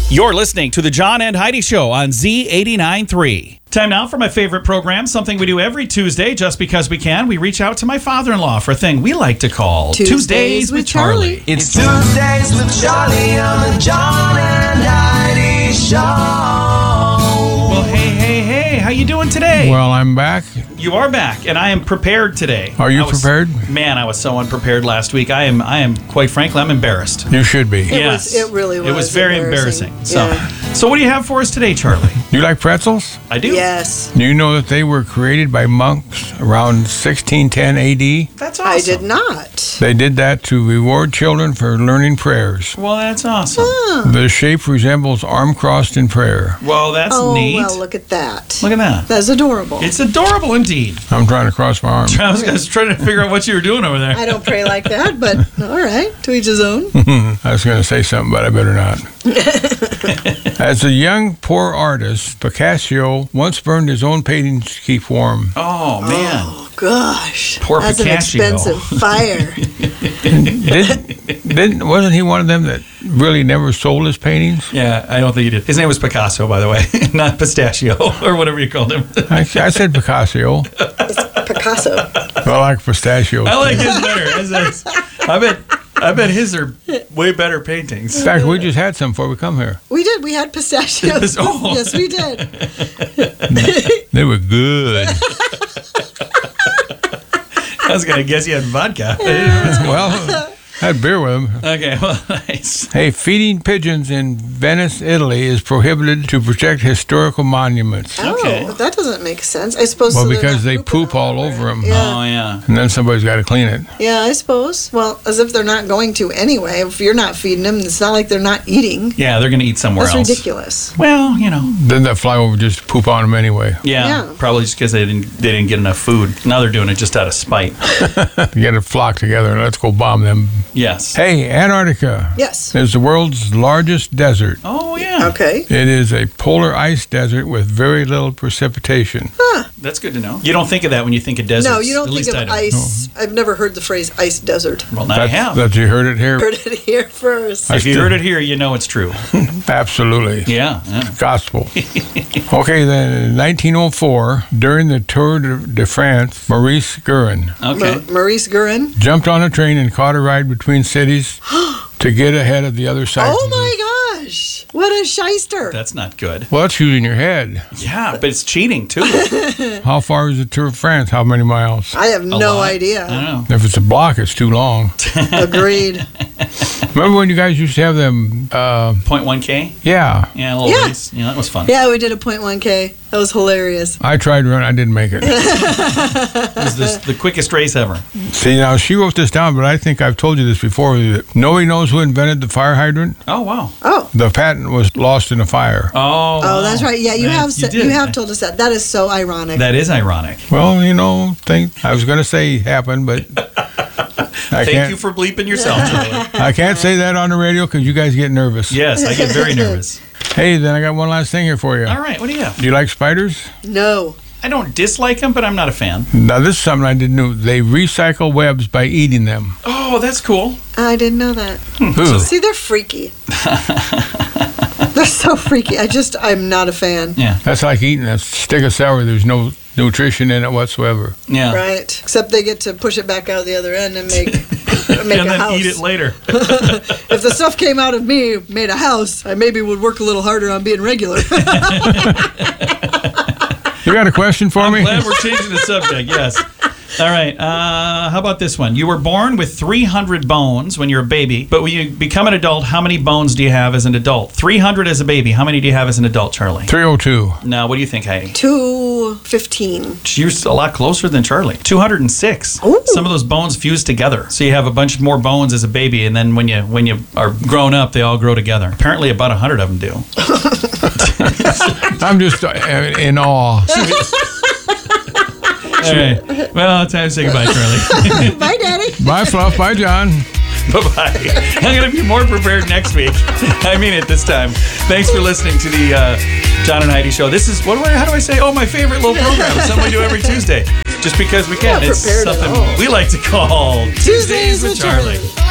You're listening to the John and Heidi Show on Z89.3. Time now for my favorite program, something we do every Tuesday just because we can. We reach out to my father-in-law for a thing we like to call Tuesdays with Charlie. It's Tuesdays with Charlie on the John and Heidi Show. Well, hey, how you doing today? Well, I'm back. You are back, and I am prepared today. Are you prepared? Man, I was so unprepared last week. I am quite frankly, I'm embarrassed. You should be. It really was. It was very embarrassing. Yeah. So what do you have for us today, Charlie? You like pretzels? I do. Yes. Do you know that they were created by monks around 1610 AD? That's awesome. I did not. They did that to reward children for learning prayers. Well, that's awesome. The shape resembles arm crossed in prayer. Well, that's neat. Well, look at that. Look at that. That's adorable. It's adorable indeed. I'm trying to cross my arm. I was trying to figure out what you were doing over there. I don't pray like that, but all right, to each his own. I was going to say something, but I better not. As a young, poor artist, Picasso once burned his own paintings to keep warm. Oh, man. Oh, gosh. Poor That's Picasso. an expensive fire. Wasn't he one of them that really never sold his paintings? Yeah, I don't think he did. His name was Picasso, by the way, not Pistachio or whatever you called him. I said Picasso. It's Picasso. I like pistachios. I like his better. I bet his are way better paintings. In fact, we just had some before we come here. We did. We had pistachios. Oh. Yes, we did. They were good. I was going to guess you had vodka. Well, I had beer with them. Okay, well, nice. Hey, feeding pigeons in Venice, Italy is prohibited to protect historical monuments. Okay. Oh, that doesn't make sense. I suppose. Well, so they're because not they pooping poop all over them. Yeah. Oh, yeah. And then somebody's got to clean it. Yeah, I suppose. Well, as if they're not going to anyway. If you're not feeding them, it's not like they're not eating. Yeah, they're going to eat somewhere That's else. ridiculous. Well, you know. Then they fly over just poop on them anyway. Yeah, Yeah. probably just because they didn't get enough food. Now they're doing it just out of spite. You got to flock together and let's go bomb them. Yes. Hey, Antarctica Yes. is the world's largest desert. Oh, yeah. Okay. It is a polar ice desert with very little precipitation. That's good to know. You don't think of that when you think of deserts. No, you don't At think least of I don't. ice. I've never heard the phrase ice desert. Well, now I have. That you heard it here? Heard it here first. If you heard it here, you know it's true. Absolutely. Yeah. Gospel. Okay, then in 1904, during the Tour de France, Maurice Guerin Okay. Maurice Guerin. jumped on a train and caught a ride between cities to get ahead of the other side. Oh my gosh. What a shyster. That's not good. Well, that's using your head. Yeah, but it's cheating, too. How far is the Tour de France? How many miles? I have no lot. idea. I don't know. If it's a block, it's too long. Agreed. Remember when you guys used to have them? 0.1K? Yeah. Yeah, a little Yeah. race. Yeah, that was fun. Yeah, we did a 0.1K. That was hilarious. I tried to run. I didn't make it. It was the quickest race ever. See, now she wrote this down, but I think I've told you this before. That nobody knows who invented the fire hydrant. Oh, wow. Oh. The patent was lost in a fire. Oh, Oh, that's right. Yeah, you Right, have you said, did. you have told us that. That is so ironic. That is ironic. Well, you know, I was going to say happened, but I Thank can't. you for bleeping yourself, Charlie. I can't say that on the radio because you guys get nervous. Yes, I get very nervous. Hey, then I got one last thing here for you. All right, what do you have? Do you like spiders? No. I don't dislike them, but I'm not a fan. Now, this is something I didn't know. They recycle webs by eating them. Oh, that's cool. I didn't know that. Who? See, they're freaky. They're so freaky. I'm not a fan. Yeah, That's like eating a stick of celery. There's no nutrition in it whatsoever. yeah. Right. Except they get to push it back out the other end and make And a then house. eat it later. If the stuff came out of me, made a house, I maybe would work a little harder on being regular. You got a question for me? Glad we're changing the subject, yes. All right, how about this one? You were born with 300 bones when you're a baby, but when you become an adult, how many bones do you have as an adult? 300 as a baby. How many do you have as an adult, Charlie? 302. Now, what do you think, Heidi? 215. You're a lot closer than Charlie. 206. Ooh. Some of those bones fuse together. So you have a bunch more bones as a baby, and then when you are grown up, they all grow together. Apparently about 100 of them do. I'm just in awe. All right. Well, time to say goodbye, Charlie. Bye, Daddy. Bye, Fluff. Bye, John. Bye-bye. I'm going to be more prepared next week. I mean it this time. Thanks for listening to the John and Heidi Show. This is, how do I say? Oh, my favorite little program. It's something we do every Tuesday. Just because we can. Not It's prepared at something all. we like to call Tuesdays with Charlie.